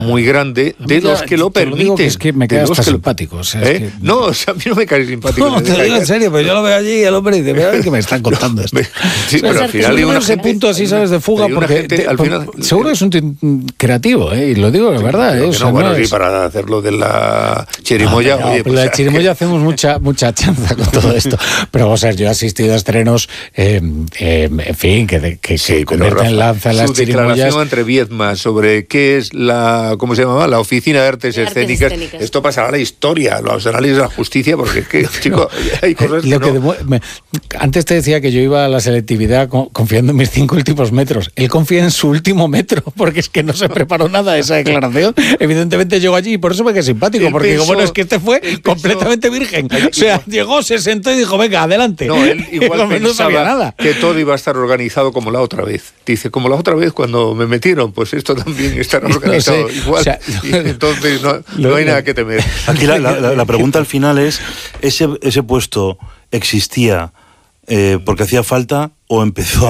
muy grande de los que lo permiten. Digo que es que me cae hasta simpático. O sea, es que... No, o sea, a mí no me cae simpático. No, te lo digo en serio, pero yo lo veo allí y el hombre dice, mira, a ver qué me están contando esto. Sí, pero al final hay ese punto así, ¿sabes? De fuga, porque seguro que es un creativo, y lo digo de verdad. O sea, bueno, sí, para hacerlo de la chirimoya. La chirimoya hacemos mucha chanza con todo esto. Pero vamos a ver, yo he asistido a estrenos, en fin, que convierten en lanza las chirimoyas. Su declaración entre Viedma sobre qué es ¿cómo se llamaba? La Oficina de Artes Escénicas. Esto pasará a la historia, los análisis de la justicia, porque es que, chicos, hay cosas que no... Antes te decía que yo iba a la selectividad confiando en mis 5 últimos metros. Él confía en su último metro, porque es que no se preparó nada de esa declaración. Evidentemente llegó allí y por eso me quedé simpático, porque digo, bueno, es que este fue completamente virgen. O sea, llegó, se sentó y dijo, venga, adelante. No, él igual no sabía nada. Que todo iba a estar organizado como la otra vez. Dice, como la otra vez cuando me metieron, pues esto también estará organizado igual. O sea, y entonces no hay nada que temer. Aquí la pregunta al final es, ¿ese puesto existía porque hacía falta o empezó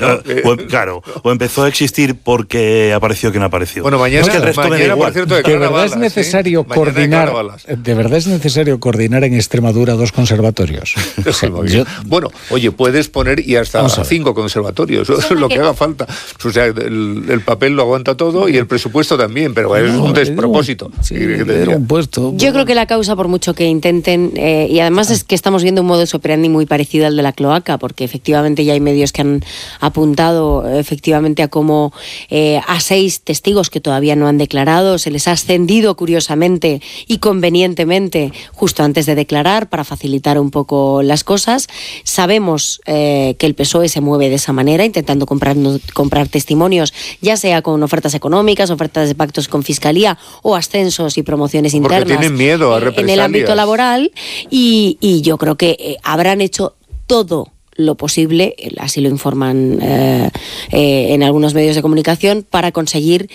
o empezó a existir porque apareció quien apareció? Bueno, mañana es que el resto mañana, por cierto, de verdad es necesario coordinar. De verdad es necesario coordinar en Extremadura 2 conservatorios. O sea, bueno, oye, puedes poner y hasta 5 conservatorios, eso es lo que haga falta. O sea, el papel lo aguanta todo y el presupuesto también, pero es un despropósito. Un puesto. Yo creo que la causa, por mucho que intenten, y además es que estamos viendo un modus operandi muy parecido al de la cloaca, porque efectivamente ya hay medios que han apuntado efectivamente a cómo a 6 testigos que todavía no han declarado se les ha ascendido curiosamente y convenientemente justo antes de declarar para facilitar un poco las cosas. Sabemos que el PSOE se mueve de esa manera, intentando comprar testimonios, ya sea con ofertas económicas, ofertas de pactos con Fiscalía o ascensos y promociones internas. Porque tienen miedo a represalias. En el ámbito laboral y yo creo que habrán hecho todo lo posible, así lo informan en algunos medios de comunicación, para conseguir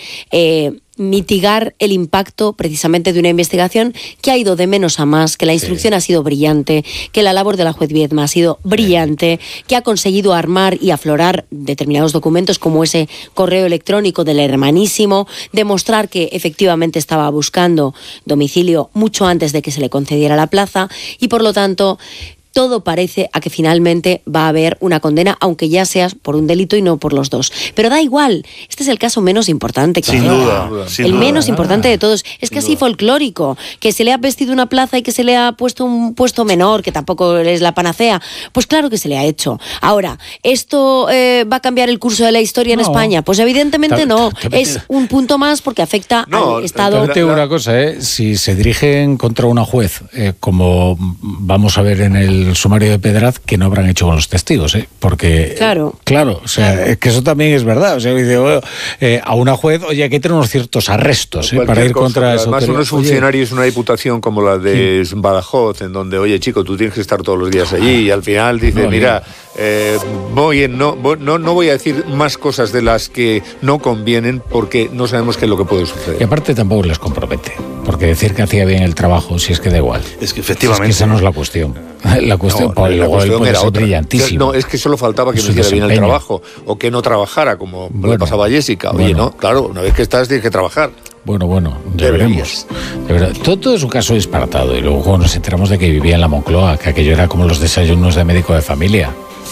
mitigar el impacto precisamente de una investigación que ha ido de menos a más, que la instrucción ha sido brillante, que la labor de la juez Viedma ha sido brillante, que ha conseguido armar y aflorar determinados documentos como ese correo electrónico del hermanísimo, demostrar que efectivamente estaba buscando domicilio mucho antes de que se le concediera la plaza y por lo tanto todo parece a que finalmente va a haber una condena, aunque ya sea por un delito y no por los 2. Pero da igual, este es el caso menos importante. Sin duda. El menos importante de todos. Es casi folclórico, que se le ha vestido una plaza y que se le ha puesto un puesto menor, que tampoco es la panacea. Pues claro que se le ha hecho. Ahora, ¿esto va a cambiar el curso de la historia en España? Pues evidentemente no. Es un punto más porque afecta al Estado. Te digo una cosa, si se dirigen contra una juez, como vamos a ver en el sumario de Pedraz, que no habrán hecho con los testigos, porque claro, o sea, es que eso también es verdad. O sea, dice, a una juez, oye, hay que tener unos ciertos arrestos para ir contra eso. Además, unos funcionarios, una diputación como la de Badajoz, en donde, oye, chico, tú tienes que estar todos los días allí, y al final dice, mira, no voy a decir más cosas de las que no convienen, porque no sabemos qué es lo que puede suceder. Y aparte tampoco les compromete, porque decir que hacía bien el trabajo, si es que da igual. Es que efectivamente. Es que esa no es la cuestión. La cuestión era otra. Brillantísimo. No, es que solo faltaba que no hiciera bien el trabajo, o que no trabajara, como le pasaba a Jessica. Oye, no, claro, una vez que estás tienes que trabajar. Bueno, ya veremos. Todo es un caso disparatado. Y luego nos enteramos de que vivía en la Moncloa, que aquello era como los desayunos de médico de familia.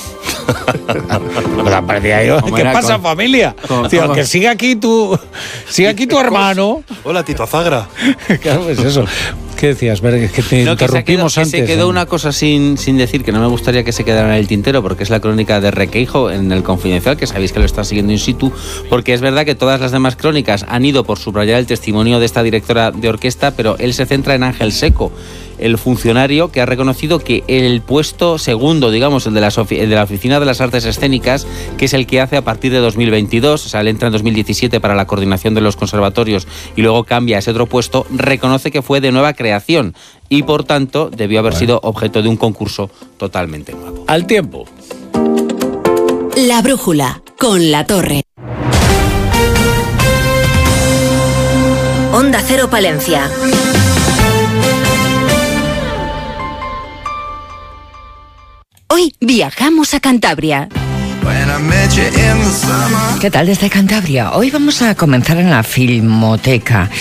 ¿Qué pasa, familia? Tío, que siga aquí tu hermano. Hola, Tito Azagra. Claro, pues eso. ¿Qué decías? Es que te interrumpimos antes. Se quedó una cosa sin decir, que no me gustaría que se quedara en el tintero, porque es la crónica de Requeijo en El Confidencial, que sabéis que lo está siguiendo in situ, porque es verdad que todas las demás crónicas han ido por subrayar el testimonio de esta directora de orquesta, pero él se centra en Ángel Seco, el funcionario que ha reconocido que el puesto segundo, digamos, el de la Oficina de las Artes Escénicas, que es el que hace a partir de 2022, o sea, él entra en 2017 para la coordinación de los conservatorios y luego cambia a ese otro puesto, reconoce que fue de nueva creación y, por tanto, debió haber sido objeto de un concurso totalmente nuevo. Al tiempo. La brújula, con La Torre. Onda Cero Palencia. Hoy viajamos a Cantabria. ¿Qué tal desde Cantabria? Hoy vamos a comenzar en la Filmoteca.